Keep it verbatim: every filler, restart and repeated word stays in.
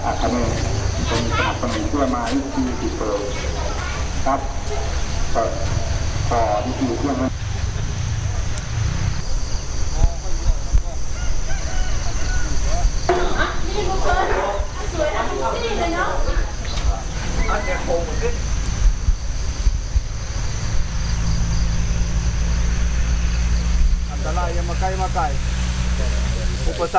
อาคาเนเป็นสนับสนุนเพื่อไม้ที่ติดเปิดครับก็ต่อที่คือเครื่องนั้นนี่บุคคลสวยนะพี่ซี่เลยเนาะอันนี้โค้งขึ้นอันตรายยังมาใกล้มาไกลอุปสรรค